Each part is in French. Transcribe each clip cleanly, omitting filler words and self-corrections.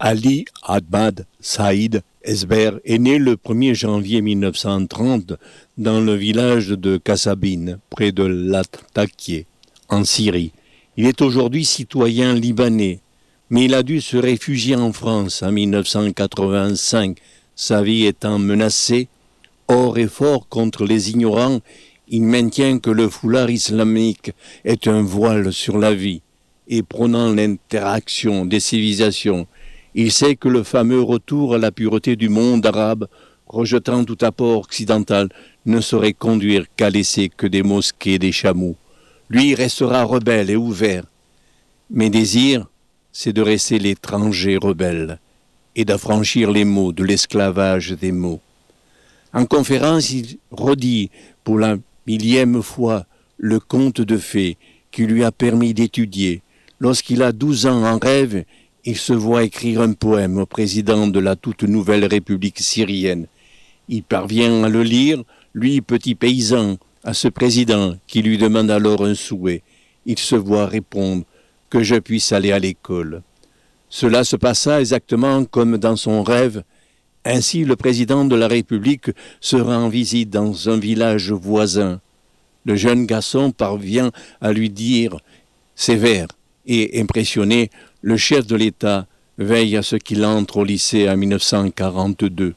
Ali Ahmad Saïd Esber est né le 1er janvier 1930 dans le village de Kassabine, près de Latakia, en Syrie. Il est aujourd'hui citoyen libanais, mais il a dû se réfugier en France en 1985, sa vie étant menacée. Haut et fort contre les ignorants, il maintient que le foulard islamique est un voile sur la vie, et prônant l'interaction des civilisations. Il sait que le fameux retour à la pureté du monde arabe, rejetant tout apport occidental, ne saurait conduire qu'à laisser que des mosquées et des chameaux. Lui restera rebelle et ouvert. Mes désirs, c'est de rester l'étranger rebelle et d'affranchir les mots de l'esclavage des mots. En conférence, il redit pour la 1000e fois le conte de fées qui lui a permis d'étudier. Lorsqu'il a 12 ans en rêve, il se voit écrire un poème au président de la toute nouvelle République syrienne. Il parvient à le lire, lui, petit paysan, à ce président qui lui demande alors un souhait. Il se voit répondre que je puisse aller à l'école. Cela se passa exactement comme dans son rêve. Ainsi, le président de la République se rend en visite dans un village voisin. Le jeune garçon parvient à lui dire ses vers et, impressionné, le chef de l'État veille à ce qu'il entre au lycée en 1942.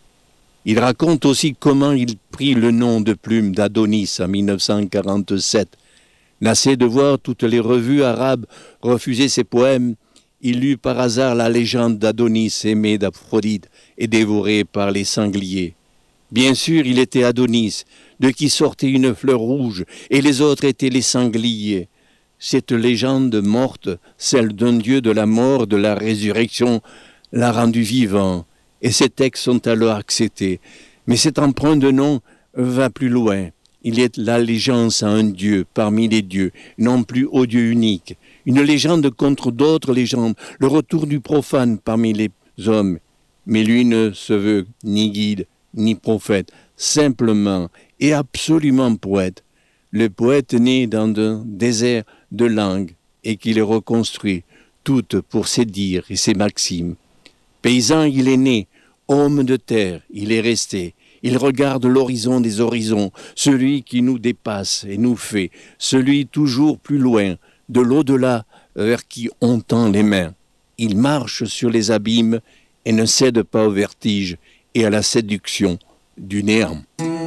Il raconte aussi comment il prit le nom de plume d'Adonis en 1947. Lassé de voir toutes les revues arabes refuser ses poèmes, il lut par hasard la légende d'Adonis aimé d'Aphrodite et dévoré par les sangliers. Bien sûr, il était Adonis, de qui sortait une fleur rouge, et les autres étaient les sangliers. Cette légende morte, celle d'un dieu de la mort, de la résurrection, l'a rendu vivant, et ces textes sont alors acceptés. Mais cet emprunt de nom va plus loin. Il est l'allégeance à un dieu parmi les dieux, non plus au Dieu unique. Une légende contre d'autres légendes, le retour du profane parmi les hommes. Mais lui ne se veut ni guide, ni prophète, simplement et absolument poète. Le poète né dans un désert de langues et qui les reconstruit, toutes pour ses dires et ses maximes. Paysan, il est né, homme de terre, il est resté. Il regarde l'horizon des horizons, celui qui nous dépasse et nous fait, celui toujours plus loin, de l'au-delà vers qui on tend les mains. Il marche sur les abîmes et ne cède pas au vertige et à la séduction du néant.